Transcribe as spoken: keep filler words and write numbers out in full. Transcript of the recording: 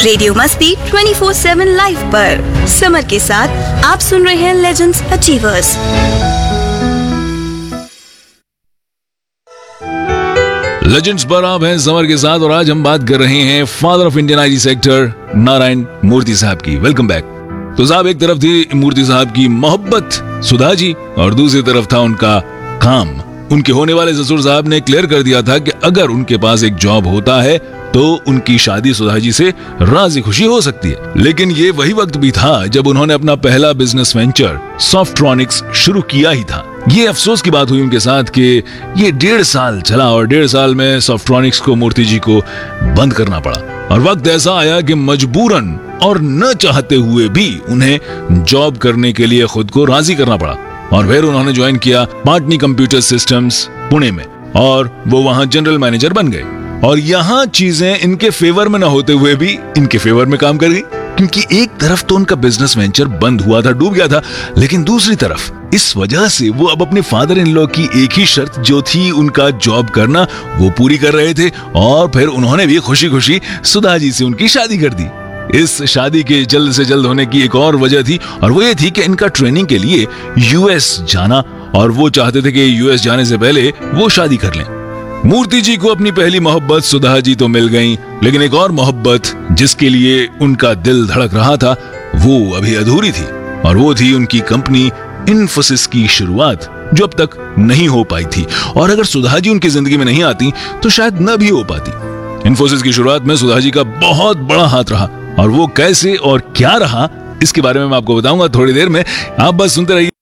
Radio मस्ती twenty four seven live पर summer के साथ आप सुन रहे हैं लेजेंड्स अचीवर्स। लेजेंड्स पर आप हैं समर के साथ और आज हम बात कर रहे हैं father of Indian IT sector Narayan मूर्ति साहब की। Welcome back. तो साहब, एक तरफ थी मूर्ति साहब की मोहब्बत सुधा जी और दूसरी तरफ था उनका काम। उनके होने वाले ससुर साहब ने क्लियर कर दिया था कि अगर उनके पास एक जॉब होता है तो उनकी शादी सुधा जी से राजी खुशी हो सकती है। लेकिन ये वही वक्त भी था जब उन्होंने अपना पहला बिजनेस वेंचर सॉफ्ट्रॉनिक्स शुरू किया ही था। ये अफसोस की बात हुई उनके साथ कि ये डेढ़ साल चला और डेढ़ साल में सॉफ्ट्रॉनिक्स को मूर्ति जी को बंद करना पड़ा और वक्त ऐसा आया कि मजबूरन और न चाहते हुए भी उन्हें जॉब करने के लिए खुद को राजी करना पड़ा और फिर उन्होंने ज्वाइन किया पाटनी कंप्यूटर सिस्टम्स पुणे में और वो वहां जनरल मैनेजर बन गए। और यहाँ चीजें इनके फेवर में न होते हुए भी इनके फेवर में काम कर गई, क्योंकि एक तरफ तो उनका बिजनेस वेंचर बंद हुआ था, डूब गया था, लेकिन दूसरी तरफ इस वजह से वो अब अपने फादर इन लॉ की एक ही शर्त जो थी उनका जॉब करना वो पूरी कर रहे थे। और फिर उन्होंने भी खुशी खुशी सुधा जी से उनकी शादी कर दी। इस शादी के जल्द से जल्द होने की एक और वजह थी और वो ये थी कि इनका ट्रेनिंग के लिए यूएस जाना और वो चाहते थे कि यूएस जाने से पहले वो शादी कर लें। मूर्ति जी को अपनी पहली मोहब्बत सुधा जी तो मिल गई, लेकिन एक और मोहब्बत जिसके लिए उनका दिल धड़क रहा था वो अभी अधूरी थी और वो थी उनकी कंपनी इन्फोसिस की शुरुआत, जो अब तक नहीं हो पाई थी। और अगर सुधा जी उनकी जिंदगी में नहीं आती तो शायद न भी हो पाती। इन्फोसिस की शुरुआत में सुधा जी का बहुत बड़ा हाथ रहा और वो कैसे और क्या रहा इसके बारे में मैं आपको बताऊंगा थोड़ी देर में। आप बस सुनते रहिए।